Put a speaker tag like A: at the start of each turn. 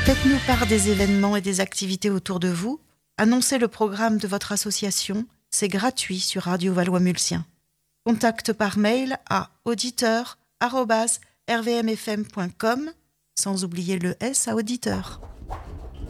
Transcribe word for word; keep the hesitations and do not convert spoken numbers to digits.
A: Faites-nous part des événements et des activités autour de vous. Annoncez le programme de votre association. C'est gratuit sur Radio Valois-Mulsien. Contact par mail à auditeur arobase r v m f m point com, sans oublier le S à auditeur.